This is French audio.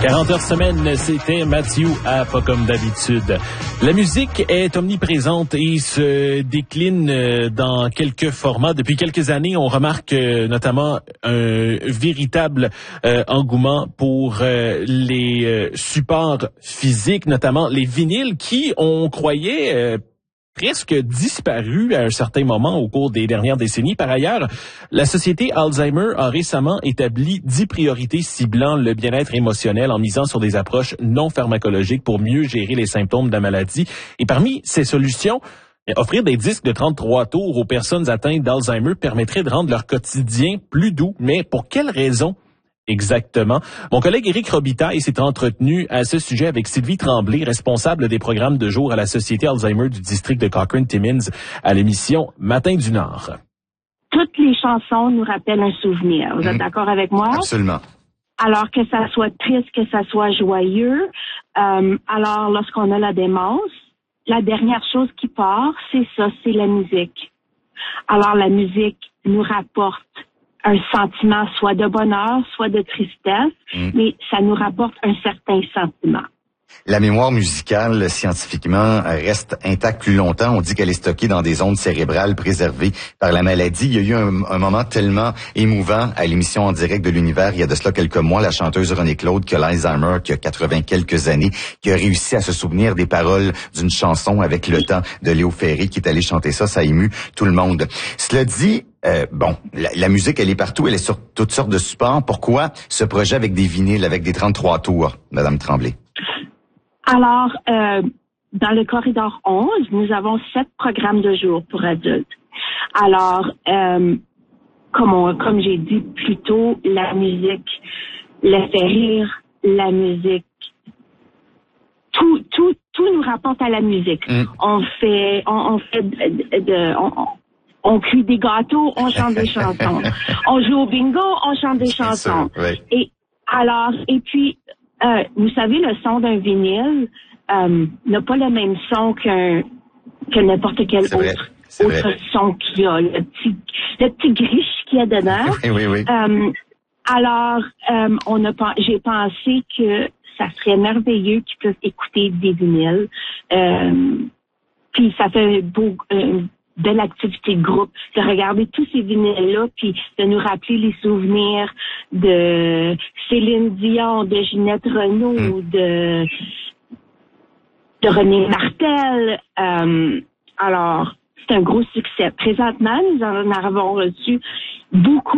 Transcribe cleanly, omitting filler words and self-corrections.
40 heures semaine, c'était Mathieu à Pas comme d'habitude. La musique est omniprésente et se décline dans quelques formats. Depuis quelques années, on remarque notamment un véritable engouement pour les supports physiques, notamment les vinyles qui, on croyait, presque disparu à un certain moment au cours des dernières décennies. Par ailleurs, la Société Alzheimer a récemment établi 10 priorités ciblant le bien-être émotionnel en misant sur des approches non pharmacologiques pour mieux gérer les symptômes de la maladie. Et parmi ces solutions, offrir des disques de 33 tours aux personnes atteintes d'Alzheimer permettrait de rendre leur quotidien plus doux. Mais pour quelles raisons? Exactement. Mon collègue Éric Robitaille s'est entretenu à ce sujet avec Sylvie Tremblay, responsable des programmes de jour à la Société Alzheimer du district de Cochrane-Timmins, à l'émission Matin du Nord. Toutes les chansons nous rappellent un souvenir. Vous êtes d'accord avec moi? Absolument. Alors que ça soit triste, que ça soit joyeux. Alors, lorsqu'on a la démence, la dernière chose qui part, c'est ça, c'est la musique. Alors, la musique nous rapporte un sentiment soit de bonheur, soit de tristesse, mais ça nous rapporte un certain sentiment. La mémoire musicale, scientifiquement, reste intacte plus longtemps. On dit qu'elle est stockée dans des ondes cérébrales préservées par la maladie. Il y a eu un moment tellement émouvant à l'émission En direct de l'univers, il y a de cela quelques mois, la chanteuse René Claude, qui a l'Alzheimer, qui a 80 quelques années, qui a réussi à se souvenir des paroles d'une chanson avec le temps de Léo Ferré, qui est allé chanter ça. Ça a ému tout le monde. Cela dit, la musique, elle est partout, elle est sur toutes sortes de supports. Pourquoi ce projet avec des vinyles, avec des 33 tours, Madame Tremblay? Alors, dans le corridor 11, nous avons 7 programmes de jour pour adultes. Alors, comme j'ai dit plus tôt, la musique, le fait rire, la musique, tout nous rapporte à la musique. On cuit des gâteaux, on chante des chansons. On joue au bingo, on chante des chansons. Ça, oui. Et puis, vous savez, le son d'un vinyle n'a pas le même son que n'importe quel autre son qu'il y a. Le petit griche qu'il y a dedans. Oui. Alors, j'ai pensé que ça serait merveilleux qu'ils puissent écouter des vinyles. Puis ça fait une belle activité de groupe, de regarder tous ces vinyles-là, puis de nous rappeler les souvenirs de Céline Dion, de Ginette Renaud, de René Martel. Alors, c'est un gros succès. Présentement, nous en avons reçu beaucoup